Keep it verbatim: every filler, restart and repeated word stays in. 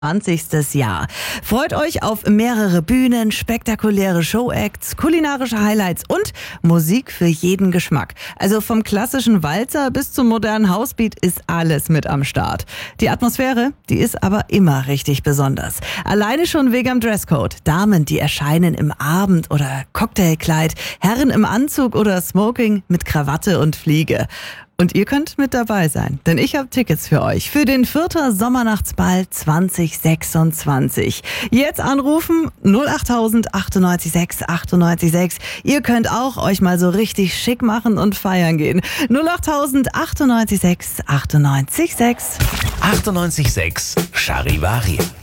zwanzigstes Jahr. Freut euch auf mehrere Bühnen, spektakuläre Showacts, kulinarische Highlights und Musik für jeden Geschmack. Also vom klassischen Walzer bis zum modernen Housebeat ist alles mit am Start. Die Atmosphäre, die ist aber immer richtig besonders. Alleine schon wegen am Dresscode. Damen, die erscheinen im Abend- oder Cocktailkleid, Herren im Anzug oder Smoking mit Krawatte und Fliege. Und ihr könnt mit dabei sein, denn ich habe Tickets für euch für den Fürther Sommernachtsball zwanzig sechsundzwanzig. Jetzt anrufen null achttausend achtundneunzig sechs achtundneunzig sechs. Ihr könnt auch euch mal so richtig schick machen und feiern gehen. null achttausend achtundneunzig sechs achtundneunzig sechs. achtundneunzig Komma sechs Charivari.